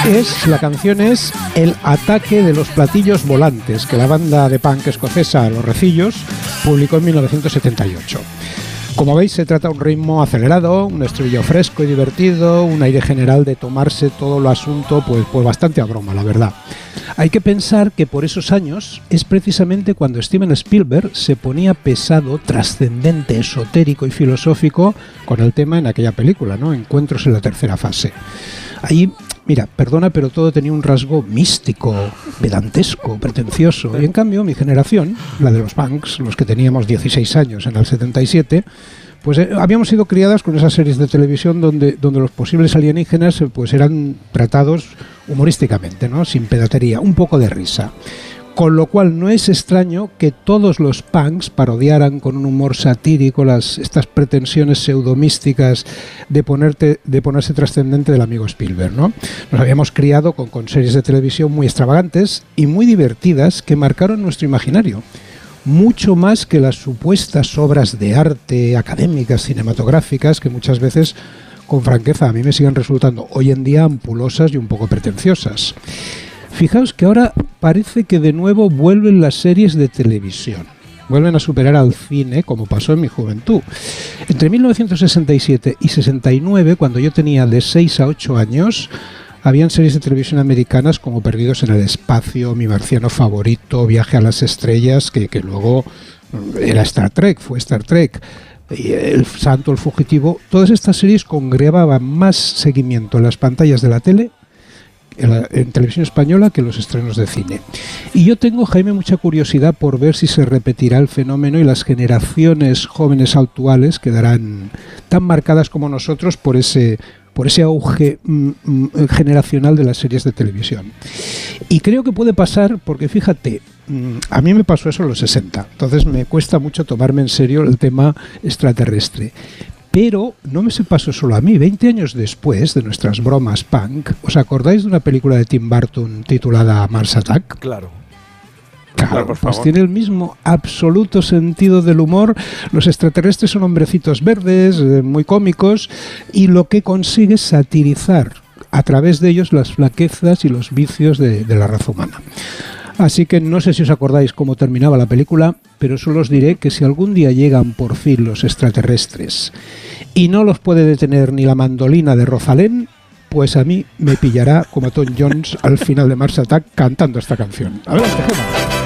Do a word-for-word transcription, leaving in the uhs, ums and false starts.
Es, la canción es El ataque de los platillos volantes, que la banda de punk escocesa Los Recillos publicó en mil novecientos setenta y ocho. Como veis, se trata de un ritmo acelerado, un estribillo fresco y divertido, un aire general de tomarse todo el asunto pues, pues bastante a broma, la verdad. Hay que pensar que por esos años es precisamente cuando Steven Spielberg se ponía pesado, trascendente, esotérico y filosófico con el tema en aquella película, ¿no? Encuentros en la tercera fase. Ahí, mira, perdona, pero todo tenía un rasgo místico, pedantesco, pretencioso. Y en cambio, mi generación, la de los punks, los que teníamos dieciséis años en el setenta y siete, pues eh, habíamos sido criadas con esas series de televisión donde, donde los posibles alienígenas eh, pues eran tratados humorísticamente, ¿no? Sin pedantería, un poco de risa. Con lo cual no es extraño que todos los punks parodiaran con un humor satírico las, estas pretensiones pseudomísticas de, ponerte, de ponerse trascendente del amigo Spielberg, ¿no? Nos habíamos criado con, con series de televisión muy extravagantes y muy divertidas que marcaron nuestro imaginario. Mucho más que las supuestas obras de arte académicas, cinematográficas, que muchas veces, con franqueza, a mí me siguen resultando hoy en día ampulosas y un poco pretenciosas. Fijaos que ahora parece que de nuevo vuelven las series de televisión. Vuelven a superar al cine, como pasó en mi juventud. Entre mil novecientos sesenta y siete y sesenta y nueve, cuando yo tenía de seis a ocho años, habían series de televisión americanas como Perdidos en el espacio, Mi marciano favorito, Viaje a las estrellas, que, que luego era Star Trek, fue Star Trek. El Santo, el fugitivo. Todas estas series congregaban más seguimiento en las pantallas de la tele, En, la, en televisión española, que los estrenos de cine. Y yo tengo, Jaime, mucha curiosidad por ver si se repetirá el fenómeno y las generaciones jóvenes actuales quedarán tan marcadas como nosotros por ese, por ese auge mm, mm, generacional de las series de televisión. Y creo que puede pasar porque, fíjate, mm, a mí me pasó eso en los sesenta, entonces me cuesta mucho tomarme en serio el tema extraterrestre. Pero no me se pasó solo a mí. veinte años después de nuestras bromas punk, ¿os acordáis de una película de Tim Burton titulada Mars Attack? Claro. Claro, claro, por pues favor. tiene el mismo absoluto sentido del humor. Los extraterrestres son hombrecitos verdes, eh, muy cómicos, y lo que consigue es satirizar a través de ellos las flaquezas y los vicios de, de la raza humana. Así que no sé si os acordáis cómo terminaba la película, pero solo os diré que si algún día llegan por fin los extraterrestres y no los puede detener ni la mandolina de Rosalén, pues a mí me pillará como a Tom Jones al final de Mars Attack cantando esta canción. Adelante, Gemma.